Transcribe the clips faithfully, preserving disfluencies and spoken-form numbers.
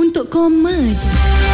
untuk koma je.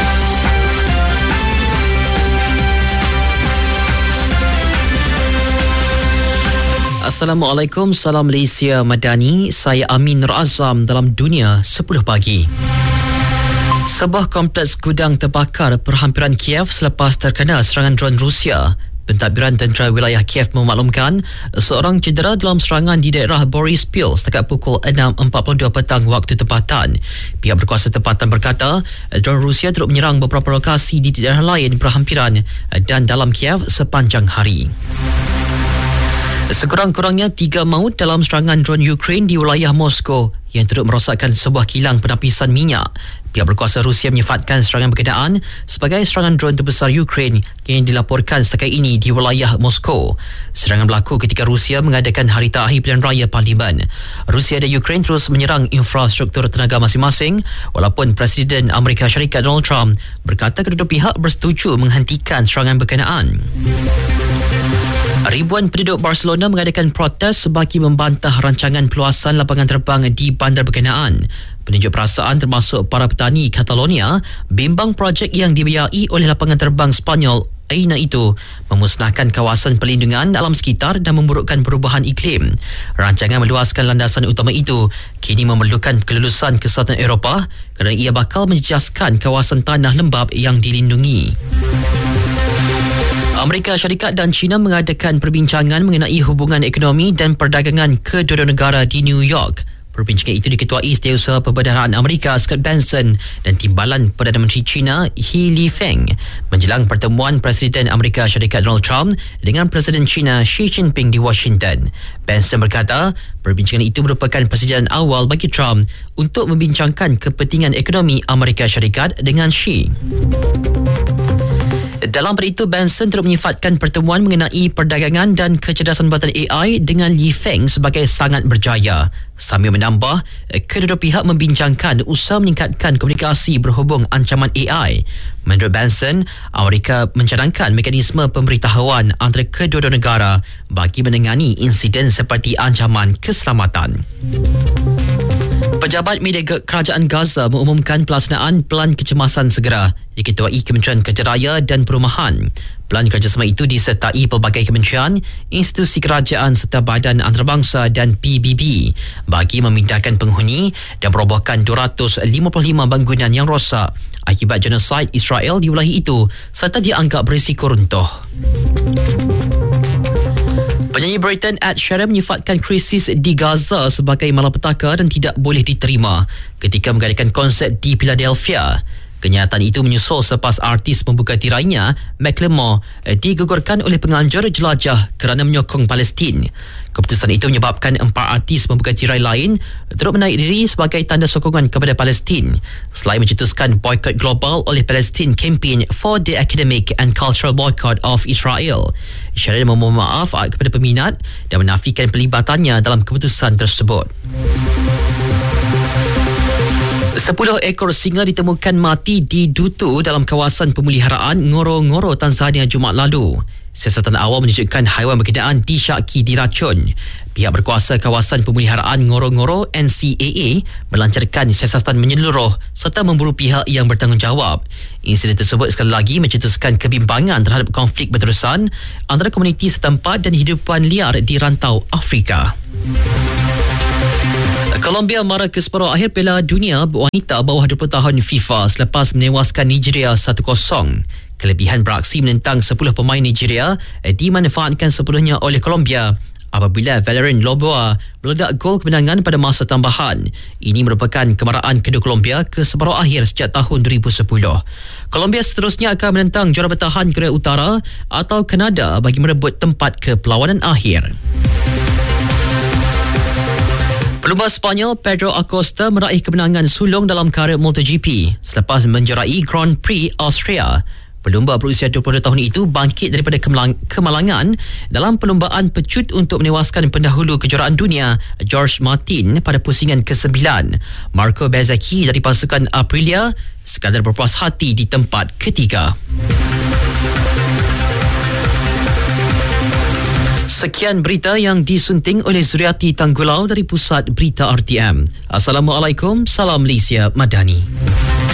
Assalamualaikum, salam Malaysia Madani. Saya Amin Nur Azam dalam Dunia sepuluh pagi. Sebuah kompleks gudang terbakar perhampiran Kiev selepas terkena serangan dron Rusia. Pentadbiran Tentera Wilayah Kiev memaklumkan seorang cedera dalam serangan di daerah Boryspil setakat pukul enam empat puluh dua petang waktu tempatan. Pihak berkuasa tempatan berkata dron Rusia turut menyerang beberapa lokasi di daerah lain perhampiran dan dalam Kiev sepanjang hari. Sekurang-kurangnya tiga maut dalam serangan dron Ukraine di wilayah Moskow yang turut merosakkan sebuah kilang penapisan minyak. Pihak berkuasa Rusia menyifatkan serangan berkenaan sebagai serangan dron terbesar Ukraine yang dilaporkan setakat ini di wilayah Moskow. Serangan berlaku ketika Rusia mengadakan Hari Terakhir Pilihan Raya Parlimen. Rusia dan Ukraine terus menyerang infrastruktur tenaga masing-masing walaupun Presiden Amerika Syarikat Donald Trump berkata kedua pihak bersetuju menghentikan serangan berkenaan. Ribuan penduduk Barcelona mengadakan protes bagi membantah rancangan perluasan lapangan terbang di bandar berkenaan. Penunjuk perasaan termasuk para petani Catalonia bimbang projek yang dibiayai oleh lapangan terbang Spanyol Aena itu memusnahkan kawasan perlindungan alam sekitar dan memburukkan perubahan iklim. Rancangan meluaskan landasan utama itu kini memerlukan kelulusan Kesatuan Eropah kerana ia bakal menjejaskan kawasan tanah lembap yang dilindungi. Amerika Syarikat dan China mengadakan perbincangan mengenai hubungan ekonomi dan perdagangan kedua-dua negara di New York. Perbincangan itu diketuai Setiausaha Perbendaharaan Amerika Scott Bessent dan Timbalan Perdana Menteri China He Lifeng menjelang pertemuan Presiden Amerika Syarikat Donald Trump dengan Presiden China Xi Jinping di Washington. Bessent berkata perbincangan itu merupakan persediaan awal bagi Trump untuk membincangkan kepentingan ekonomi Amerika Syarikat dengan Xi. Dalam pada itu, Bessent turut menyifatkan pertemuan mengenai perdagangan dan kecerdasan buatan A I dengan Li Feng sebagai sangat berjaya. Sambil menambah, kedua-dua pihak membincangkan usaha meningkatkan komunikasi berhubung ancaman A I. Menurut Bessent, Amerika mencadangkan mekanisme pemberitahuan antara kedua-dua negara bagi menangani insiden seperti ancaman keselamatan. Pejabat media Kerajaan Gaza mengumumkan pelaksanaan Pelan Kecemasan Segera diketuai Kementerian Kerja Raya dan Perumahan. Pelan kerjasama itu disertai pelbagai kementerian, institusi kerajaan serta badan antarabangsa dan P B B bagi memindahkan penghuni dan merobohkan dua ratus lima puluh lima bangunan yang rosak akibat genosid Israel di wilayah itu serta dianggap berisiko runtuh. Penyanyi Britain Ed Sheeran menyifatkan krisis di Gaza sebagai malapetaka dan tidak boleh diterima ketika mengadakan konsert di Philadelphia. Kenyataan itu menyusul selepas artis membuka tirainya, Macklemore, digugurkan oleh penganjur jelajah kerana menyokong Palestin. Keputusan itu menyebabkan empat artis membuka tirai lain turut menaik diri sebagai tanda sokongan kepada Palestin. Selain mencetuskan boykot global oleh Palestine Campaign for the Academic and Cultural Boycott of Israel, Sheeran memohon maaf kepada peminat dan menafikan pelibatan,nya dalam keputusan tersebut. Sepuluh ekor singa ditemukan mati di Dutu dalam kawasan pemeliharaan Ngoro-Ngoro, Tanzania Jumaat lalu. Siasatan awal menunjukkan haiwan berkenaan disyaki diracun. Pihak berkuasa kawasan pemeliharaan Ngoro-Ngoro N C A A melancarkan siasatan menyeluruh serta memburu pihak yang bertanggungjawab. Insiden tersebut sekali lagi mencetuskan kebimbangan terhadap konflik berterusan antara komuniti setempat dan hidupan liar di rantau Afrika. Colombia mara ke separuh akhir Piala Dunia wanita bawah dua puluh tahun FIFA selepas menewaskan Nigeria satu kosong. Kelebihan beraksi menentang sepuluh pemain Nigeria dimanfaatkan sepuluhnya oleh Colombia apabila Valerian Loboa meledak gol kemenangan pada masa tambahan. Ini merupakan kemarahan kedua Colombia ke separuh akhir sejak tahun dua ribu sepuluh. Colombia seterusnya akan menentang juara bertahan Korea Utara atau Kanada bagi merebut tempat ke perlawanan akhir. Pelumba Sepanyol Pedro Acosta meraih kemenangan sulung dalam karier MotoGP selepas menjerai Grand Prix Austria. Pelumba berusia dua puluh dua tahun itu bangkit daripada kemalangan dalam perlumbaan pecut untuk menewaskan pendahulu kejuaraan dunia George Martin pada pusingan kesembilan. Marco Bezzecchi dari pasukan Aprilia sekadar berpuas hati di tempat ketiga. Sekian berita yang disunting oleh Zuriati Tanggulau dari Pusat Berita R T M. Assalamualaikum, salam Malaysia Madani.